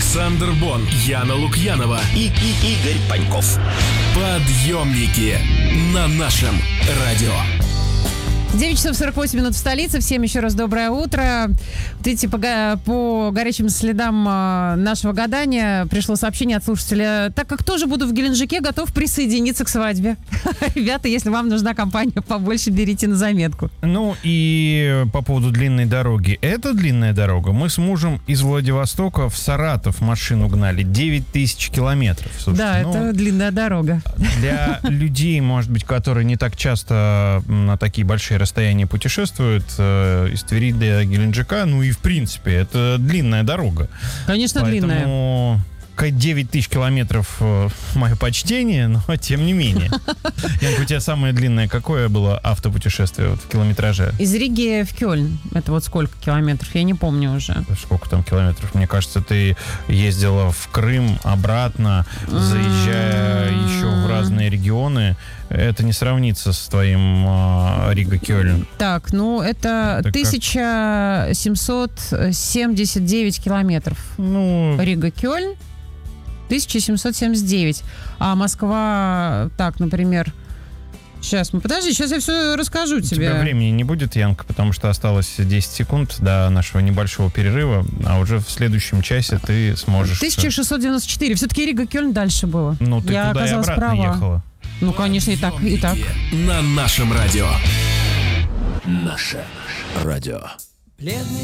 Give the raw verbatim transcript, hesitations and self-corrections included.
Александр Бон, Яна Лукьянова и, и Игорь Паньков. Подъемники на нашем радио. девять часов сорок восемь минут в столице. Всем еще раз доброе утро. Вот видите, по, по горячим следам нашего гадания пришло сообщение от слушателя. Так как тоже буду в Геленджике, готов присоединиться к свадьбе. Ребята, если вам нужна компания побольше, берите на заметку. Ну и по поводу длинной дороги. Это длинная дорога. Мы с мужем из Владивостока в Саратов машину гнали. девять тысяч километров. Слушайте, да, ну, это длинная дорога. Для людей, может быть, которые не так часто на такие большие расстояния путешествуют, э, из Твери до Геленджика, ну и в принципе, это длинная дорога. Конечно, Поэтому длинная. девять тысяч километров, э, мое почтение, но тем не менее. Янка, у тебя самое длинное какое было автопутешествие вот, в километраже? Из Риги в Кёльн. Это вот сколько километров? Я не помню уже. Сколько там километров? Мне кажется, ты ездила в Крым, обратно, заезжая mm-hmm. еще в разные регионы. Это не сравнится с твоим э, Рига-Кёльн. Так, ну это, это тысяча семьсот семьдесят девять километров. Ну... Рига-Кёльн тысяча семьсот семьдесят девять. А Москва, так, например... Сейчас, ну подожди, сейчас я все расскажу У тебе. тебя времени не будет, Янка, потому что осталось десять секунд до нашего небольшого перерыва, а уже в следующем часе ты сможешь... тысяча шестьсот девяносто четыре. Все-таки Рига-Кёльн дальше было. Ну, ты я туда и обратно права. ехала. Ну, конечно, и так, и так. На нашем радио. Наше радио.